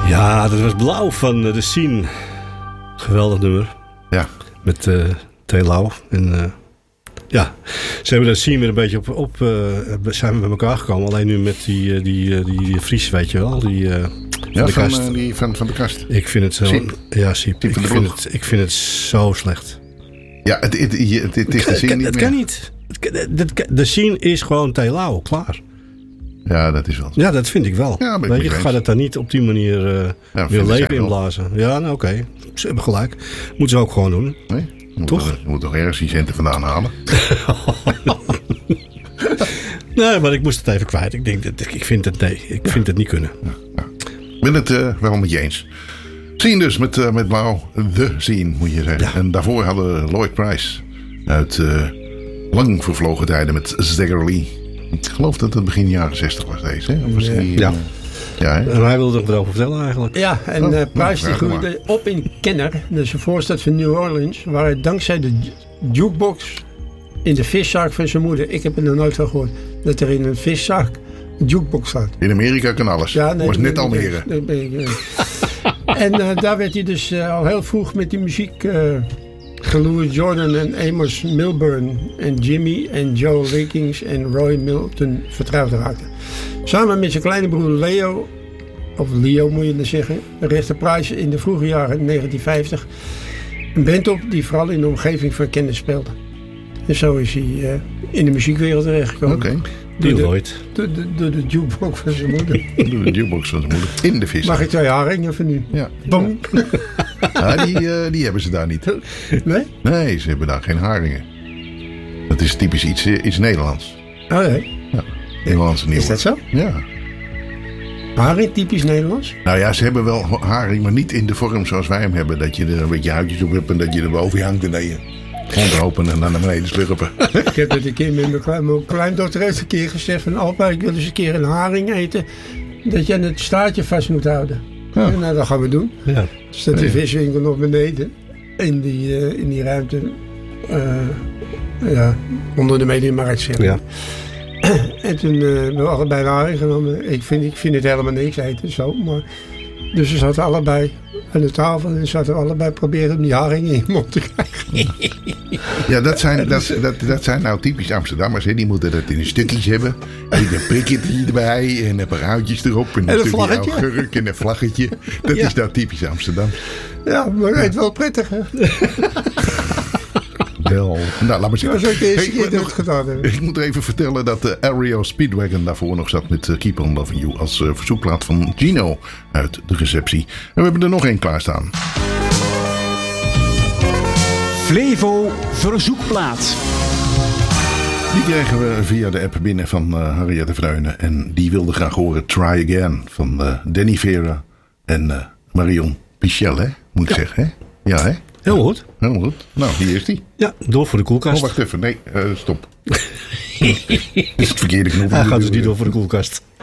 Ja, dat was Blauw van de Scene. Geweldig nummer. Ja. Met Telau. En ja, ze hebben de Scene weer een beetje zijn we bij elkaar gekomen. Alleen nu met die Fries, weet je wel. Van de kast. Ik vind het zo... Siep. Ja, Siep. Ik vind het zo slecht. Ja, het is de Scene niet Het meer. kan niet. De Scene is gewoon Telau, klaar. Ja, dat is wel zo. Ja, dat vind ik wel. Ja, weet je, ga dat dan niet op die manier weer leven inblazen. Ja, nou oké. Ze hebben gelijk. Moeten ze ook gewoon doen. Nee? Toch? Je moet toch ergens die centen vandaan halen? Nee, maar ik moest het even kwijt. Ik vind het niet kunnen. Ja. Ik ben het wel met je eens. Scene dus met Blauw. The Scene, moet je zeggen. Ja. En daarvoor hadden Lloyd Price uit lang vervlogen tijden met Stagger Lee. Ik geloof dat het begin jaren 60 was deze. Hè? Of was die, ja. Ja, en hij wilde er over vertellen eigenlijk. Ja, en Price die groeide op in Kenner. Dat is een voorstad van New Orleans. Waar hij dankzij de jukebox in de viszaak van zijn moeder. Ik heb er nog nooit van gehoord. Dat er in een viszaak een jukebox staat. In Amerika kan alles. Ja, nee, was net Almere. En daar werd hij dus al heel vroeg met die muziek... van Louis Jordan en Amos Milburn en Jimmy en Joe Wiggins en Roy Milton vertrouwd raakte. Samen met zijn kleine broer Leo, of Leo moet je dan zeggen, richtte Price in de vroege jaren 1950 een band op die vooral in de omgeving van Kennis speelde. En zo is hij in de muziekwereld terechtgekomen. Okay. Door de jukebox van zijn moeder. Door de jukebox van zijn moeder. In de vis. Mag ik 2 haringen van nu? Ja. Bang. Ja, die hebben ze daar niet. Nee? Nee, ze hebben daar geen haringen. Dat is typisch iets Nederlands. Oh nee? Ja. Nederlandse nieuwe. Is dat zo? Ja. Haring, typisch Nederlands? Nou ja, ze hebben wel haring, maar niet in de vorm zoals wij hem hebben. Dat je er een beetje huidjes op hebt en dat je er boven hangt en dat je mond open en dan naar beneden slurpen. Ik heb dat een keer met mijn kleindochter heeft een keer gezegd van Alpa, ik wil eens een keer een haring eten. Dat je aan het staartje vast moet houden. Ja. En nou, dat gaan we doen. Ja. Dus dat de viswinkel nog beneden. In die ruimte. Onder de Mediamarkt zeg maar. Ja. En toen hebben we allebei een haring genomen. Ik vind het helemaal niks eten zo. Maar, dus we zaten allebei aan de tafel. En zaten we allebei proberen om die haring in je mond te krijgen. Ja, dat zijn nou typisch Amsterdammers. Hè? Die moeten dat in stukjes hebben. En een prikje erbij. En een paar houtjes erop. En een stukje augurk en een vlaggetje. Dat is nou typisch Amsterdam. Ja, maar het is wel prettig hè. Wel. Nou, laat maar zien. Dat was ook de eerste keer dat we het gedaan hebben. Ik moet even vertellen dat de Aero Speedwagon daarvoor nog zat met Keep On Loving You als verzoekplaat van Gino uit de receptie. En we hebben er nog één klaarstaan. Flevo verzoekplaat. Die kregen we via de app binnen van Harriette Vreunen. En die wilde graag horen Try Again van Danny Vera en Marion Pichel, hè? Moet ik zeggen, hè? Ja, hè? Heel goed. Heel goed. Nou, hier is die. Ja, door voor de koelkast. Oh, wacht even. Nee, stop. Dat is het verkeerde knop. Hij gaat dus niet door voor de koelkast.